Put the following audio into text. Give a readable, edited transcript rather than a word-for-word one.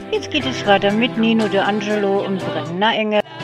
Jetzt geht es weiter mit Nino De Angelo und Brenner Engel.